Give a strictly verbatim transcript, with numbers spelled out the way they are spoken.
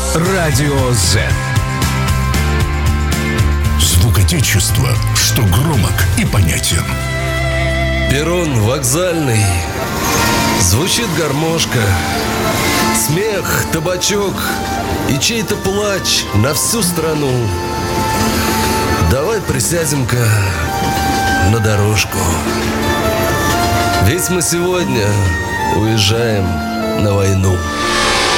Радио Z. Звук Отечества, что громок и понятен. Перрон вокзальный. Звучит гармошка. Смех, табачок и чей-то плач на всю страну. Давай присядем-ка на дорожку. Ведь мы сегодня уезжаем на войну.